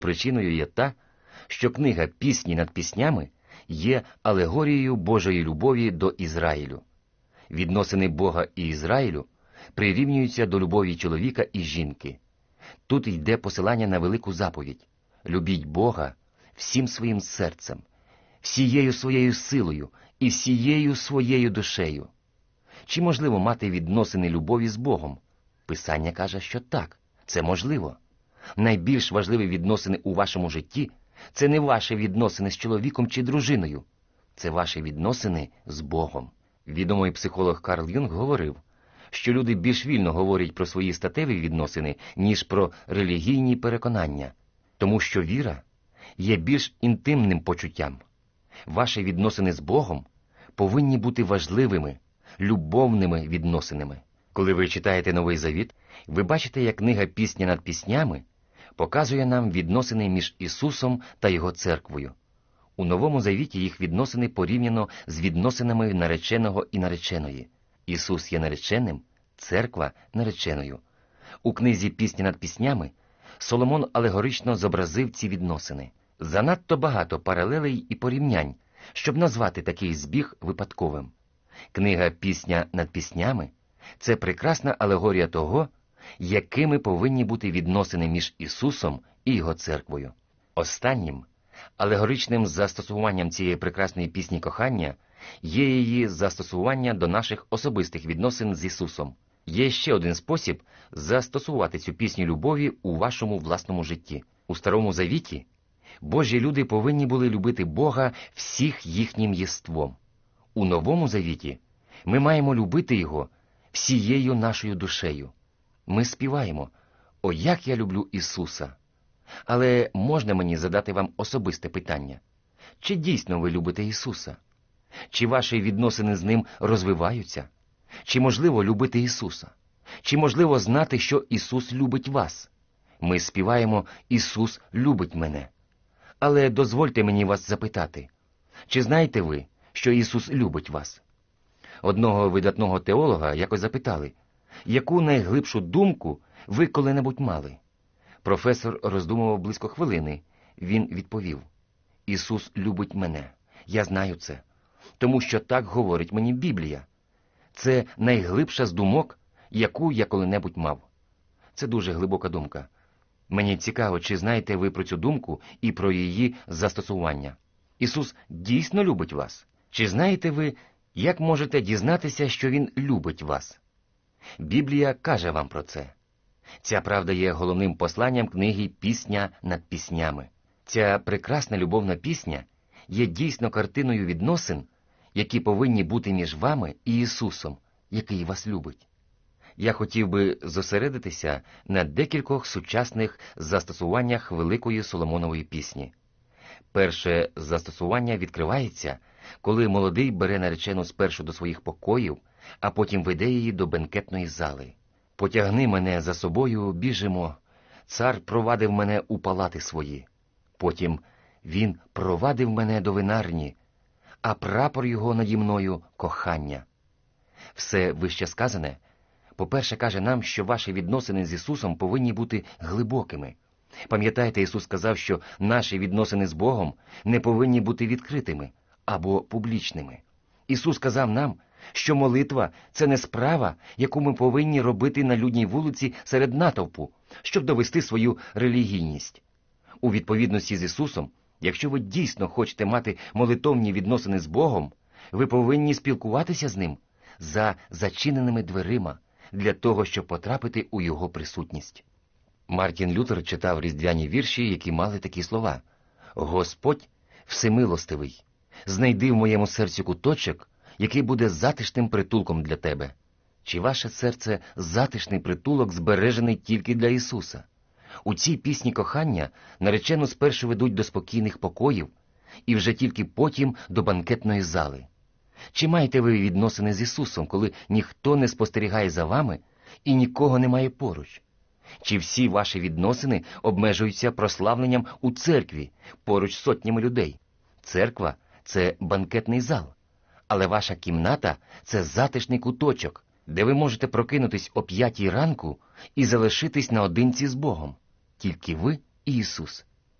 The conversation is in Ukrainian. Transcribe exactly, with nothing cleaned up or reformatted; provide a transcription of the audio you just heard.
Причиною є та, що книга «Пісні над піснями» є алегорією Божої любові до Ізраїлю. Відносини Бога і Ізраїлю прирівнюються до любові чоловіка і жінки. Тут йде посилання на велику заповідь – любіть Бога всім своїм серцем, всією своєю силою і всією своєю душею. Чи можливо мати відносини любові з Богом? Писання каже, що так, це можливо. Найбільш важливі відносини у вашому житті – це не ваші відносини з чоловіком чи дружиною, це ваші відносини з Богом. Відомий психолог Карл Юнг говорив, що люди більш вільно говорять про свої статеві відносини, ніж про релігійні переконання, тому що віра є більш інтимним почуттям. Ваші відносини з Богом повинні бути важливими, любовними відносинами. Коли ви читаєте Новий Завіт, ви бачите, як книга «Пісня над піснями» показує нам відносини між Ісусом та Його церквою. У Новому Завіті їх відносини порівняно з відносинами нареченого і нареченої. Ісус є нареченим, церква – нареченою. У книзі «Пісня над піснями» Соломон алегорично зобразив ці відносини. Занадто багато паралелей і порівнянь, щоб назвати такий збіг випадковим. Книга «Пісня над піснями» – це прекрасна алегорія того, якими повинні бути відносини між Ісусом і Його церквою. Останнім, алегоричним застосуванням цієї прекрасної пісні кохання є її застосування до наших особистих відносин з Ісусом. Є ще один спосіб застосувати цю пісню любові у вашому власному житті. У Старому Завіті Божі люди повинні були любити Бога всіх їхнім єством. У Новому Завіті ми маємо любити Його всією нашою душею. Ми співаємо «О, як я люблю Ісуса!» Але можна мені задати вам особисте питання? Чи дійсно ви любите Ісуса? Чи ваші відносини з Ним розвиваються? Чи можливо любити Ісуса? Чи можливо знати, що Ісус любить вас? Ми співаємо «Ісус любить мене». Але дозвольте мені вас запитати, чи знаєте ви, що Ісус любить вас? Одного видатного теолога якось запитали, яку найглибшу думку ви коли-небудь мали? Професор роздумував близько хвилини. Він відповів, «Ісус любить мене. Я знаю це. Тому що так говорить мені Біблія. Це найглибша з думок, яку я коли-небудь мав». Це дуже глибока думка. Мені цікаво, чи знаєте ви про цю думку і про її застосування. Ісус дійсно любить вас? Чи знаєте ви, як можете дізнатися, що Він любить вас? Біблія каже вам про це. Ця правда є головним посланням книги «Пісня над піснями». Ця прекрасна любовна пісня є дійсно картиною відносин, які повинні бути між вами і Ісусом, який вас любить. Я хотів би зосередитися на декількох сучасних застосуваннях Великої Соломонової пісні. Перше застосування відкривається, коли молодий бере наречену спершу до своїх покоїв, а потім веде її до бенкетної зали. «Потягни мене за собою, біжимо. Цар провадив мене у палати свої. Потім він провадив мене до винарні, а прапор його наді мною – кохання». Все вище сказане, по-перше, каже нам, що ваші відносини з Ісусом повинні бути глибокими. Пам'ятаєте, Ісус сказав, що наші відносини з Богом не повинні бути відкритими або публічними. Ісус сказав нам, що молитва – це не справа, яку ми повинні робити на людній вулиці серед натовпу, щоб довести свою релігійність. У відповідності з Ісусом, якщо ви дійсно хочете мати молитовні відносини з Богом, ви повинні спілкуватися з Ним за зачиненими дверима, для того, щоб потрапити у Його присутність. Мартін Лютер читав різдвяні вірші, які мали такі слова: «Господь всемилостивий, знайди в моєму серці куточок, який буде затишним притулком для тебе». Чи ваше серце затишний притулок, збережений тільки для Ісуса? У цій пісні кохання наречену спершу ведуть до спокійних покоїв і вже тільки потім до банкетної зали. Чи маєте ви відносини з Ісусом, коли ніхто не спостерігає за вами і нікого немає поруч? Чи всі ваші відносини обмежуються прославленням у церкві поруч з сотнями людей? Церква – це банкетний зал, але ваша кімната – це затишний куточок, де ви можете прокинутись о п'ятій ранку і залишитись наодинці з Богом. Тільки ви і Ісус.